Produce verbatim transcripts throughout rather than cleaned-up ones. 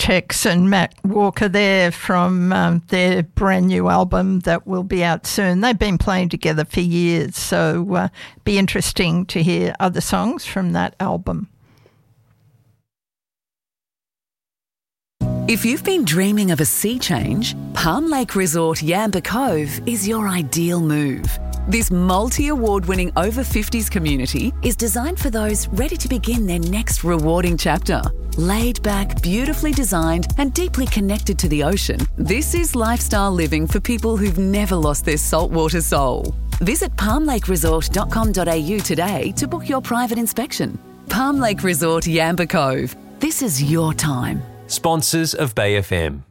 Tex and Matt Walker there from um, their brand new album that will be out soon. They've been playing together for years, so uh, be interesting to hear other songs from that album. If you've been dreaming of a sea change, Palm Lake Resort Yamba Cove is your ideal move. This multi-award-winning over fifties community is designed for those ready to begin their next rewarding chapter. Laid back, beautifully designed and deeply connected to the ocean, this is lifestyle living for people who've never lost their saltwater soul. Visit palm lake resort dot com dot a u today to book your private inspection. Palm Lake Resort Yamba Cove. This is your time. Sponsors of Bay F M.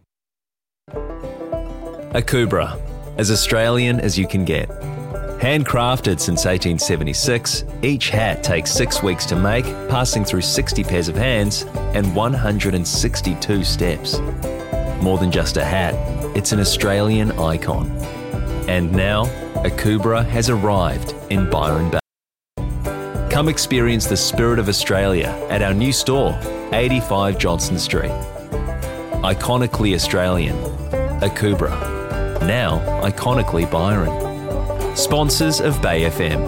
Akubra, as Australian as you can get. Handcrafted since eighteen seventy-six, each hat takes six weeks to make, passing through sixty pairs of hands and one hundred sixty-two steps. More than just a hat, it's an Australian icon. And now, Akubra has arrived in Byron Bay. Come experience the spirit of Australia at our new store, eighty-five Johnston Street. Iconically Australian, Akubra. Now iconically Byron. Sponsors of Bay F M.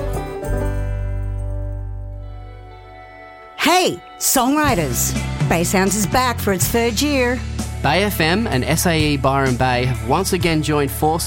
Hey, songwriters! Bay Sounds is back for its third year. Bay F M and S A E Byron Bay have once again joined forces